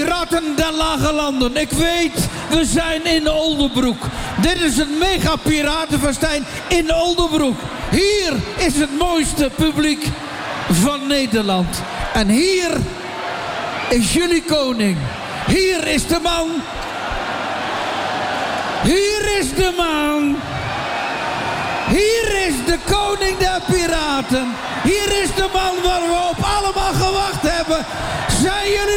Piraten der Lage Landen. Ik weet, we zijn in Oldebroek. Dit is een mega piratenfestijn in Oldebroek. Hier is het mooiste publiek van Nederland. En hier is jullie koning. Hier is de man. Hier is de man. Hier is de koning der piraten. Hier is de man waar we op allemaal gewacht hebben. Zijn jullie